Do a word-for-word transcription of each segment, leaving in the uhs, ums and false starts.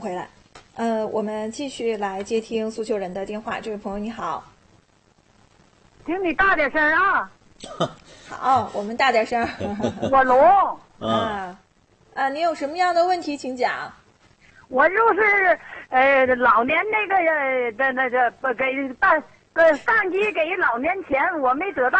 回来。呃，我们继续来接听诉求人的电话。这位朋友你好。 请你大点声啊。 好，我们大点声。 我龙。 啊啊，您有什么样的问题请讲。 我就是呃老年那个呃的那个不给办呃上级给老年钱我没得到。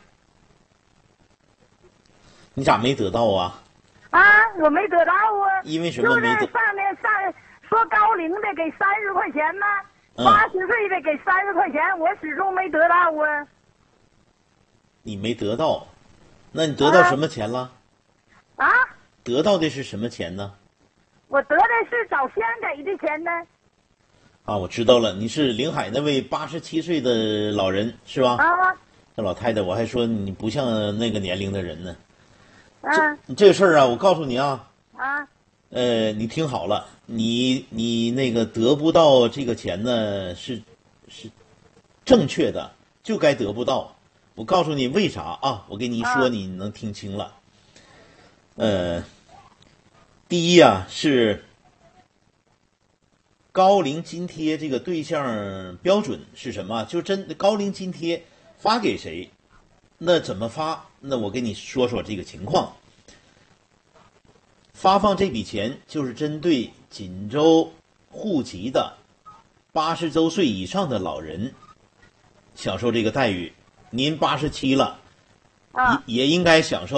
你咋没得到啊？ 啊，我没得到啊。 因为什么没得？ 就是上面上说高龄的给三十块钱呢，八十岁的给三十块钱，我始终没得到啊。 你没得到，那你得到什么钱了？ 啊？ 得到的是什么钱呢？ 我得的是早先给的钱呢。 啊，我知道了，你是临海那位八十七岁的老人是吧？ 啊。 这老太太，我还说你不像那个年龄的人呢。 啊。 这这个事儿啊，我告诉你啊。 啊。 呃，你听好了，你你那个得不到这个钱呢，是是正确的，就该得不到。我告诉你为啥啊？我给你一说， 啊、 你能听清了。呃，第一啊是高龄津贴这个对象标准是什么？就真高龄津贴发给谁？那怎么发？那我给你说说这个情况。发放这笔钱就是针对锦州户籍的八十周岁以上的老人享受这个待遇。您八十七了， 啊， 也也应该享受